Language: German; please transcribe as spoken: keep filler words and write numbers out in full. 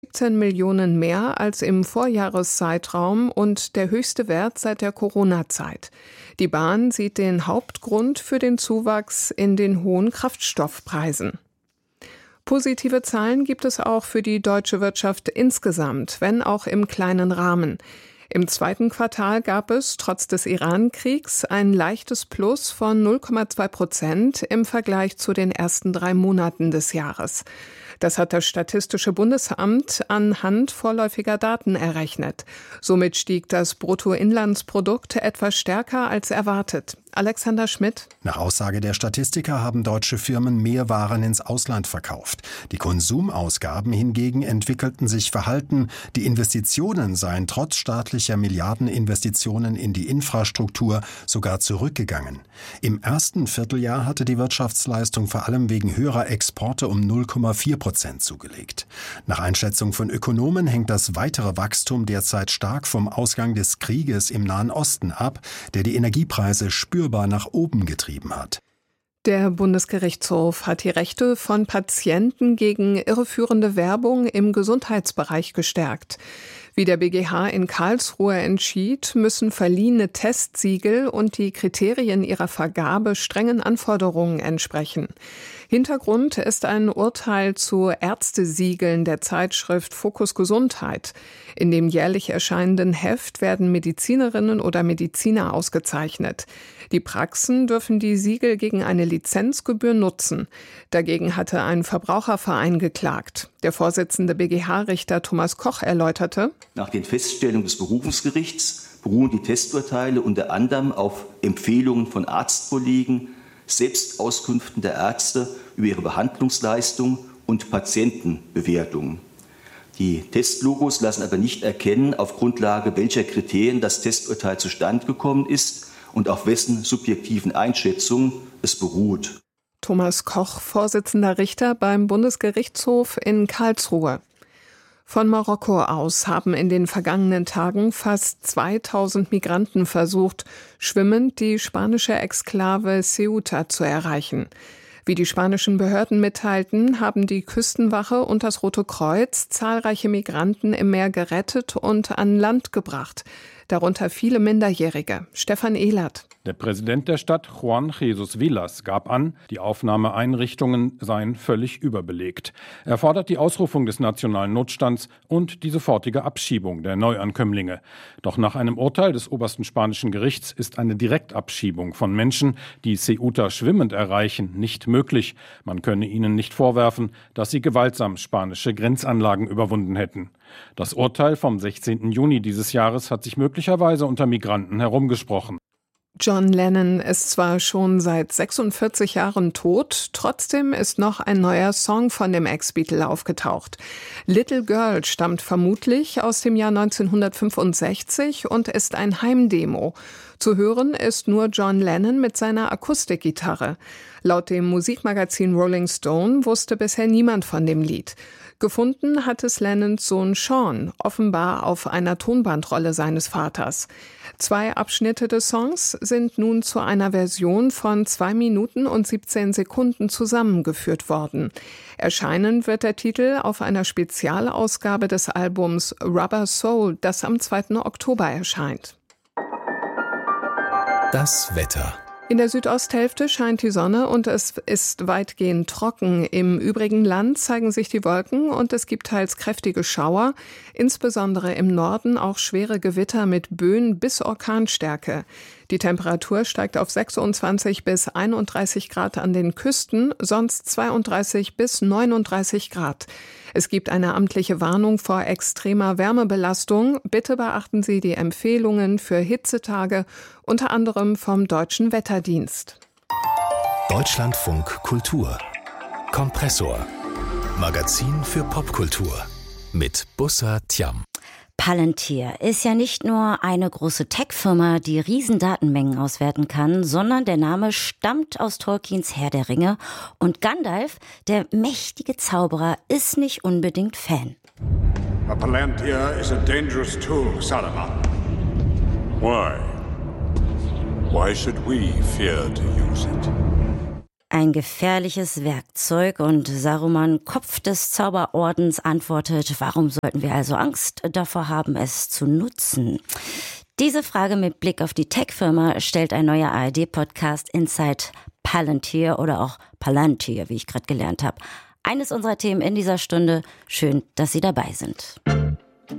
siebzehn Millionen mehr als im Vorjahreszeitraum und der höchste Wert seit der Corona-Zeit. Die Bahn sieht den Hauptgrund für den Zuwachs in den hohen Kraftstoffpreisen. Positive Zahlen gibt es auch für die deutsche Wirtschaft insgesamt, wenn auch im kleinen Rahmen. Im zweiten Quartal gab es trotz des Iran-Kriegs ein leichtes Plus von null Komma zwei Prozent im Vergleich zu den ersten drei Monaten des Jahres. Das hat das Statistische Bundesamt anhand vorläufiger Daten errechnet. Somit stieg das Bruttoinlandsprodukt etwas stärker als erwartet. Alexander Schmidt. Nach Aussage der Statistiker haben deutsche Firmen mehr Waren ins Ausland verkauft. Die Konsumausgaben hingegen entwickelten sich verhalten. Die Investitionen seien trotz staatlicher Milliardeninvestitionen in die Infrastruktur sogar zurückgegangen. Im ersten Vierteljahr hatte die Wirtschaftsleistung vor allem wegen höherer Exporte um null Komma vier Prozent zugelegt. Nach Einschätzung von Ökonomen hängt das weitere Wachstum derzeit stark vom Ausgang des Krieges im Nahen Osten ab, der die Energiepreise spürbar nach oben getrieben hat. Der Bundesgerichtshof hat die Rechte von Patienten gegen irreführende Werbung im Gesundheitsbereich gestärkt. Wie der B G H in Karlsruhe entschied, müssen verliehene Testsiegel und die Kriterien ihrer Vergabe strengen Anforderungen entsprechen. Hintergrund ist ein Urteil zu Ärztesiegeln der Zeitschrift Fokus Gesundheit. In dem jährlich erscheinenden Heft werden Medizinerinnen oder Mediziner ausgezeichnet. Die Praxen dürfen die Siegel gegen eine Lizenzgebühr nutzen. Dagegen hatte ein Verbraucherverein geklagt. Der Vorsitzende B G H-Richter Thomas Koch erläuterte: Nach den Feststellungen des Berufungsgerichts beruhen die Testurteile unter anderem auf Empfehlungen von Arztkollegen, Selbstauskünften der Ärzte über ihre Behandlungsleistung und Patientenbewertungen. Die Testlogos lassen aber nicht erkennen, auf Grundlage welcher Kriterien das Testurteil zustande gekommen ist und auf wessen subjektiven Einschätzungen es beruht. Thomas Koch, Vorsitzender Richter beim Bundesgerichtshof in Karlsruhe. Von Marokko aus haben in den vergangenen Tagen fast zweitausend Migranten versucht, schwimmend die spanische Exklave Ceuta zu erreichen. Wie die spanischen Behörden mitteilten, haben die Küstenwache und das Rote Kreuz zahlreiche Migranten im Meer gerettet und an Land gebracht, darunter viele Minderjährige. Stefan Ehlert. Der Präsident der Stadt, Juan Jesus Villas, gab an, die Aufnahmeeinrichtungen seien völlig überbelegt. Er fordert die Ausrufung des nationalen Notstands und die sofortige Abschiebung der Neuankömmlinge. Doch nach einem Urteil des obersten spanischen Gerichts ist eine Direktabschiebung von Menschen, die Ceuta schwimmend erreichen, nicht möglich. Man könne ihnen nicht vorwerfen, dass sie gewaltsam spanische Grenzanlagen überwunden hätten. Das Urteil vom sechzehnten Juni dieses Jahres hat sich möglicherweise unter Migranten herumgesprochen. John Lennon ist zwar schon seit sechsundvierzig Jahren tot, trotzdem ist noch ein neuer Song von dem Ex-Beatle aufgetaucht. Little Girl stammt vermutlich aus dem Jahr neunzehnhundertfünfundsechzig und ist ein Heimdemo. Zu hören ist nur John Lennon mit seiner Akustikgitarre. Laut dem Musikmagazin Rolling Stone wusste bisher niemand von dem Lied. Gefunden hat es Lennons Sohn Sean, offenbar auf einer Tonbandrolle seines Vaters. Zwei Abschnitte des Songs sind nun zu einer Version von zwei Minuten und siebzehn Sekunden zusammengeführt worden. Erscheinen wird der Titel auf einer Spezialausgabe des Albums Rubber Soul, das am zweiten Oktober erscheint. Das Wetter. In der Südosthälfte scheint die Sonne und es ist weitgehend trocken. Im übrigen Land zeigen sich die Wolken und es gibt teils kräftige Schauer, insbesondere im Norden auch schwere Gewitter mit Böen bis Orkanstärke. Die Temperatur steigt auf sechsundzwanzig bis einunddreißig Grad an den Küsten, sonst zweiunddreißig bis neununddreißig Grad. Es gibt eine amtliche Warnung vor extremer Wärmebelastung. Bitte beachten Sie die Empfehlungen für Hitzetage, unter anderem vom Deutschen Wetterdienst. Deutschlandfunk Kultur. Kompressor. Magazin für Popkultur. Mit Bussa Tiam. Palantir ist ja nicht nur eine große Tech-Firma, die Riesendatenmengen auswerten kann, sondern der Name stammt aus Tolkiens Herr der Ringe und Gandalf, der mächtige Zauberer, ist nicht unbedingt Fan. A Palantir is a dangerous tool, Saruman. Why? Why should we fear to use it? Ein gefährliches Werkzeug und Saruman, Kopf des Zauberordens, antwortet, warum sollten wir also Angst davor haben, es zu nutzen? Diese Frage mit Blick auf die Tech-Firma stellt ein neuer A R D-Podcast Inside Palantir oder auch Palantir, wie ich gerade gelernt habe. Eines unserer Themen in dieser Stunde. Schön, dass Sie dabei sind.